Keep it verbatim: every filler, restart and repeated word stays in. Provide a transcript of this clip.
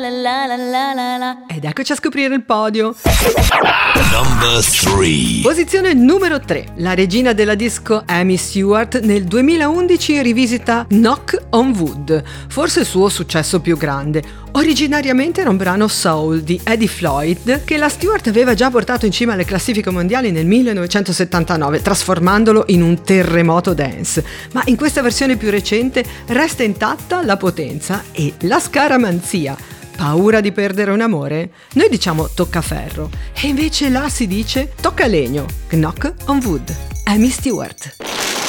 Ed eccoci a scoprire il podio. Number three. Posizione numero tre. La regina della disco Amy Stewart nel duemilaundici rivisita Knock on Wood, forse il suo successo più grande. Originariamente era un brano soul di Eddie Floyd che la Stewart aveva già portato in cima alle classifiche mondiali nel millenovecentosettantanove, trasformandolo in un terremoto dance. Ma in questa versione più recente resta intatta la potenza e la scaramanzia. Paura di perdere un amore? Noi diciamo toccaferro e invece là si dice tocca legno. Knock on Wood. Amy Stewart.